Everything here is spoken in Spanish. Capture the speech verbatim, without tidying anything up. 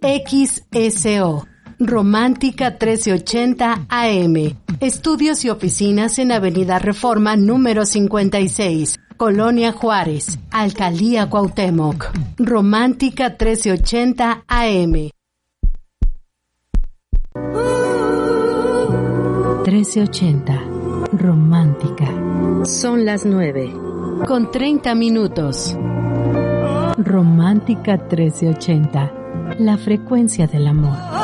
X S O. Romántica trece ochenta A M. Estudios y oficinas en Avenida Reforma número cincuenta y seis, Colonia Juárez, Alcaldía Cuauhtémoc. Romántica trece ochenta A M. trece ochenta. Romántica. Son las nueve, con treinta minutos. Romántica trece ochenta. La frecuencia del amor.